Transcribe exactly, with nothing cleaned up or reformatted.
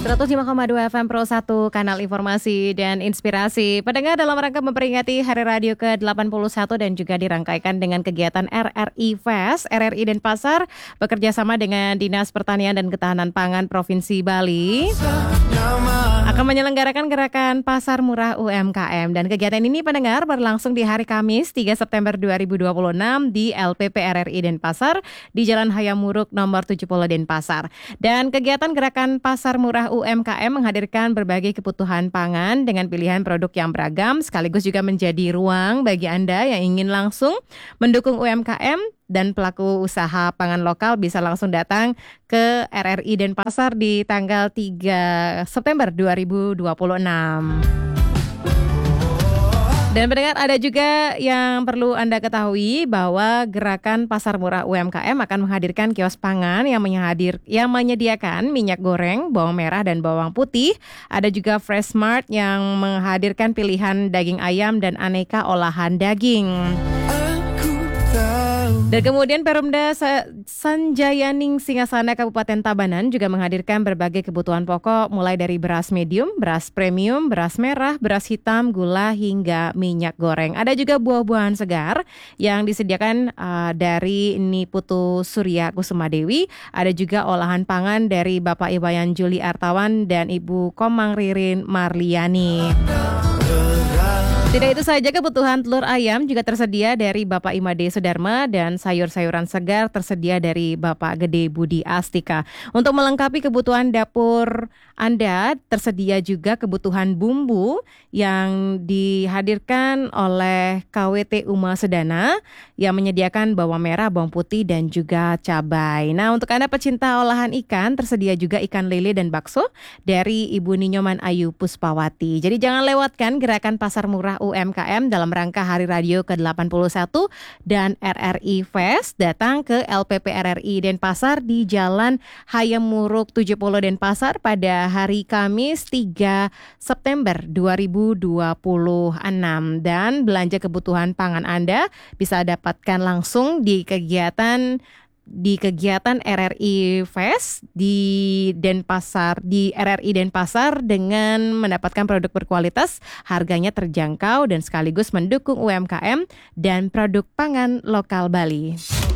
seratus lima koma dua F M Pro satu, kanal informasi dan inspirasi. Pendengar, dalam rangka memperingati Hari Radio ke delapan puluh satu dan juga dirangkaikan dengan kegiatan R R I Fest, R R I Denpasar bekerja sama dengan Dinas Pertanian dan Ketahanan Pangan Provinsi Bali akan menyelenggarakan gerakan Pasar Murah U M K M. Dan kegiatan ini, pendengar, berlangsung di hari Kamis tiga September dua ribu dua puluh enam di L P P R R I Denpasar di Jalan Hayam Wuruk nomor tujuh puluh Denpasar. Dan kegiatan gerakan Pasar Murah U M K M menghadirkan berbagai kebutuhan pangan dengan pilihan produk yang beragam, sekaligus juga menjadi ruang bagi Anda yang ingin langsung mendukung U M K M dan pelaku usaha pangan lokal bisa langsung datang ke R R I Denpasar di tanggal tiga September dua ribu dua puluh enam. Dan pendengar, ada juga yang perlu Anda ketahui bahwa gerakan Pasar Murah U M K M akan menghadirkan kios pangan yang menghadir yang menyediakan minyak goreng, bawang merah dan bawang putih. Ada juga Fresh Mart yang menghadirkan pilihan daging ayam dan aneka olahan daging. Dan kemudian Perumda Sanjayaning Singasana Kabupaten Tabanan juga menghadirkan berbagai kebutuhan pokok mulai dari beras medium, beras premium, beras merah, beras hitam, gula hingga minyak goreng. Ada juga buah-buahan segar yang disediakan uh, dari Niputu Surya Kusuma Dewi. Ada juga olahan pangan dari Bapak Iwayan Juli Artawan dan Ibu Komang Ririn Marliani. Tidak itu saja, kebutuhan telur ayam juga tersedia dari Bapak Imade Sudarma dan sayur-sayuran segar tersedia dari Bapak Gede Budi Astika. Untuk melengkapi kebutuhan dapur Anda, tersedia juga kebutuhan bumbu yang dihadirkan oleh K W T Uma Sedana yang menyediakan bawang merah, bawang putih dan juga cabai. Nah, untuk Anda pecinta olahan ikan, tersedia juga ikan lele dan bakso dari Ibu Ninyoman Ayu Puspawati. Jadi jangan lewatkan gerakan Pasar Murah U M K M dalam rangka Hari Radio ke delapan puluh satu dan R R I Fest. Datang ke L P P R R I Denpasar di Jalan Hayam Wuruk tujuh puluh Denpasar pada hari Kamis tiga September dua ribu dua puluh enam. Dan belanja kebutuhan pangan Anda bisa dapatkan langsung di kegiatan di kegiatan R R I Fest di Denpasar, di R R I Denpasar dengan mendapatkan produk berkualitas, harganya terjangkau dan sekaligus mendukung U M K M dan produk pangan lokal Bali.